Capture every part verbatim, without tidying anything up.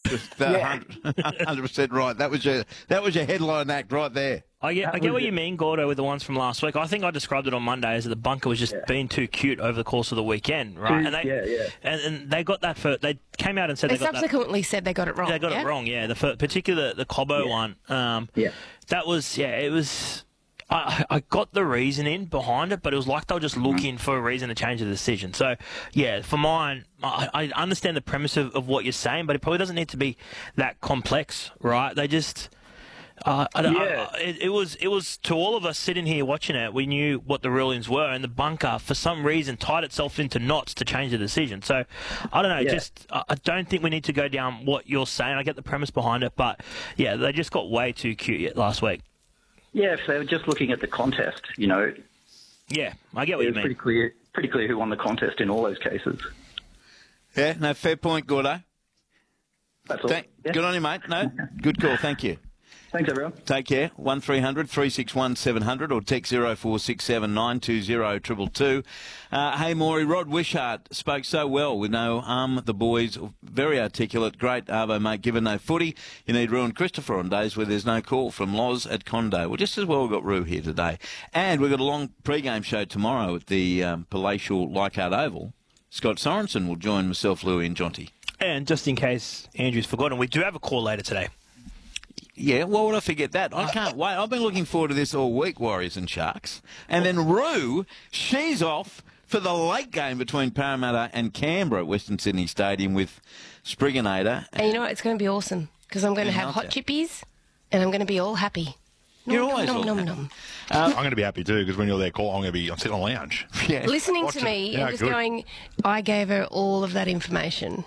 one hundred percent right. That was your that was your headline act right there. I get, I get what you mean, Gordo, with the ones from last week. I think I described it on Monday as the bunker was just yeah. being too cute over the course of the weekend, right? And they, yeah, yeah. And, and they got that for. They came out and said they, they got subsequently that, said they got it wrong. They got yeah? it wrong, yeah. The for, particularly the, the Cobbo yeah. one. Um, yeah. That was, yeah, it was. I, I got the reasoning behind it, but it was like they were just looking for a reason to change the decision. So, yeah, for mine, I, I understand the premise of, of what you're saying, but it probably doesn't need to be that complex, right? They just. Uh, I, yeah. I, it, it was it was to all of us sitting here watching it. We knew what the rulings were, and the bunker, for some reason, tied itself into knots to change the decision. So, I don't know. Yeah. Just I don't think we need to go down what you're saying. I get the premise behind it, but yeah, they just got way too cute last week. Yeah, if they were just looking at the contest, you know. Yeah, I get what it you was mean. Pretty clear, pretty clear who won the contest in all those cases. Yeah, no, fair point, Gordo. That's all. Thank, yeah. Good on you, mate. No, good call. Thank you. Thanks, everyone. Take care. one three hundred three six one seven hundred or text zero four six seven nine two zero two two two. Uh, hey, Maury, Rod Wishart spoke so well with no um the boys. Very articulate. Great Arvo, mate. Given no footy, you need Rue and Christopher on days where there's no call from Loz at Condo. Well, just as well we've got Rue here today. And we've got a long pre-game show tomorrow at the um, Palatial Leichhardt Oval. Scott Sorensen will join myself, Louie and Jonty. And just in case Andrew's forgotten, we do have a call later today. Yeah, why would I forget that? I can't wait. I've been looking forward to this all week, Warriors and Sharks. And then Rue, she's off for the late game between Parramatta and Canberra at Western Sydney Stadium with Sprigginator. And you know what? It's going to be awesome because I'm going to have hot chippies and I'm going to be all happy. Nom, You're nom, always nom, all nom, happy. nom. I'm going to be happy too because when you're there, call. I'm going to be. I'm sitting on the lounge. Yeah. Listening Watch to it. me Yeah, and just good. going, I gave her all of that information.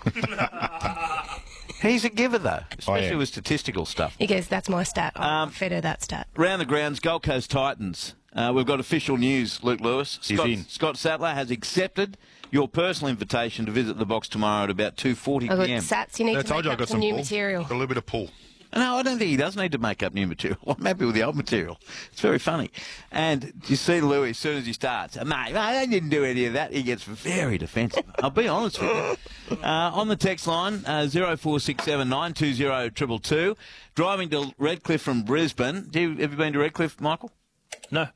He's a giver, though, especially Oh, yeah. with statistical stuff. He goes, that's my stat. I Um, fed her that stat. Round the grounds, Gold Coast Titans. Uh, we've got official news, Luke Lewis. He's Scott, in. Scott Sattler has accepted your personal invitation to visit the box tomorrow at about two forty I've got p m. sats. You need I to told make you I up got some some new pull. material. Got a little bit of pull. No, I don't think he does need to make up new material. I'm happy with the old material. It's very funny. And you see Louis, as soon as he starts, mate, mate, I didn't do any of that. He gets very defensive. I'll be honest with you. Uh, on the text line, uh, zero four six seven nine two zero two two two. Driving to Redcliffe from Brisbane. Do you, have you been to Redcliffe, Michael? No.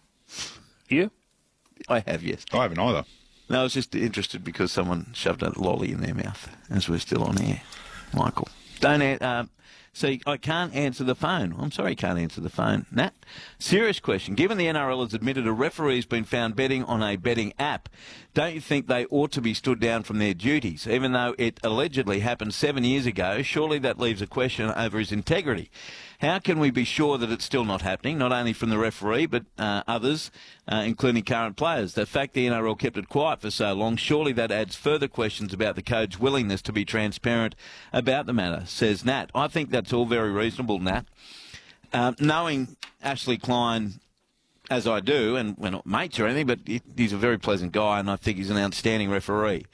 You? I have, yes. I haven't either. No, I was just interested because someone shoved a lolly in their mouth as we're still on air. Michael. Don't an- uh, see, I can't answer the phone. I'm sorry, I can't answer the phone. Nat, serious question. Given the N R L has admitted a referee's been found betting on a betting app, don't you think they ought to be stood down from their duties? Even though it allegedly happened seven years ago, surely that leaves a question over his integrity. How can we be sure that it's still not happening, not only from the referee but uh, others, uh, including current players? The fact the N R L kept it quiet for so long, surely that adds further questions about the code's willingness to be transparent about the matter, says Nat. I think that's all very reasonable, Nat. Um, knowing Ashley Klein as I do, and we're not mates or anything, but he, he's a very pleasant guy, and I think he's an outstanding referee.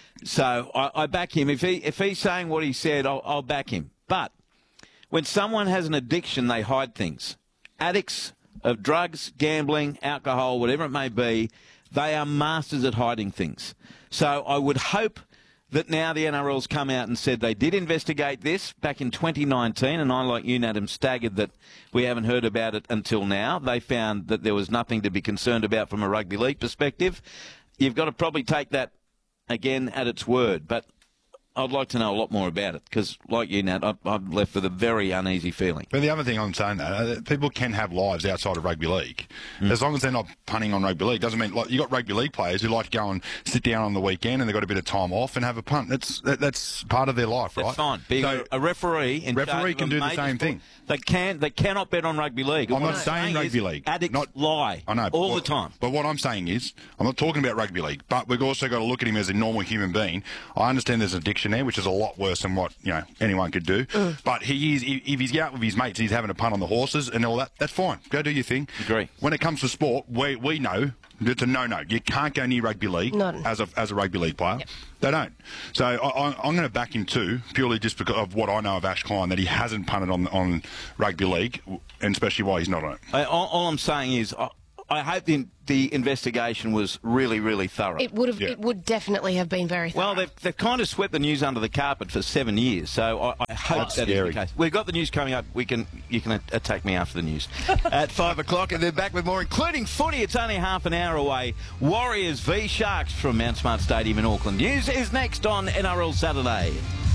So I, I back him. If he if he's saying what he said, I'll, I'll back him. But when someone has an addiction, they hide things. Addicts of drugs, gambling, alcohol, whatever it may be, they are masters at hiding things. So I would hope that now the N R L's come out and said they did investigate this back in twenty nineteen, and I, like you, Nat, am staggered that we haven't heard about it until now. They found that there was nothing to be concerned about from a rugby league perspective. You've got to probably take that, again, at its word. But I'd like to know a lot more about it because, like you, Nat, I'm left with a very uneasy feeling. But the other thing I'm saying, uh, people can have lives outside of rugby league. Mm. As long as they're not punting on rugby league. Doesn't mean, like, you got rugby league players who like to go and sit down on the weekend and they've got a bit of time off and have a punt. That's that, that's part of their life, right? That's fine. Being so, a referee in referee can do the same sport, thing. They can. They cannot bet on rugby league. I'm What not saying rugby is league. Addicts not, lie. I know all but, the time. But what I'm saying is, I'm not talking about rugby league. But we've also got to look at him as a normal human being. I understand there's addiction there, which is a lot worse than what you know anyone could do. Mm. But he is. If he's out with his mates and he's having a punt on the horses and all that, that's fine. Go do your thing. Agree. When it comes to sport, we we know. It's a no-no. You can't go near rugby league None. as a as a rugby league player. Yep. They don't. So I, I, I'm going to back him too, purely just because of what I know of Ash Klein, that he hasn't punted on on rugby league, and especially why he's not on it. I, all, all I'm saying is, I, I hope the, the investigation was really, really thorough. It would have. Yeah. It would definitely have been very thorough. Well, they've, they've kind of swept the news under the carpet for seven years, so I, I hope That's that is scary. the case. We've got the news coming up. We can You can attack me after the news at five o'clock, and then back with more, including footy. It's only half an hour away. Warriors v Sharks from Mount Smart Stadium in Auckland. News is next on N R L Saturday.